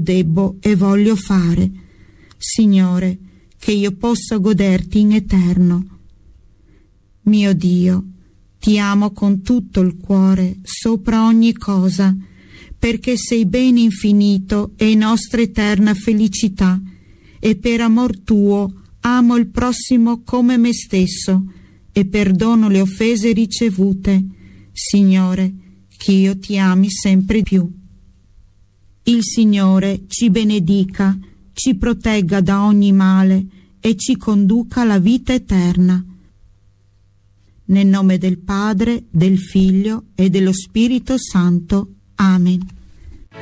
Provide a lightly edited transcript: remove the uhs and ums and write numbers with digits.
debbo e voglio fare, Signore, che io possa goderti in eterno. Mio Dio, ti amo con tutto il cuore, sopra ogni cosa, perché sei bene infinito e nostra eterna felicità, e per amor tuo amo il prossimo come me stesso, e perdono le offese ricevute, Signore, che io ti ami sempre più. Il Signore ci benedica, ci protegga da ogni male e ci conduca alla vita eterna. Nel nome del Padre, del Figlio e dello Spirito Santo. Amen.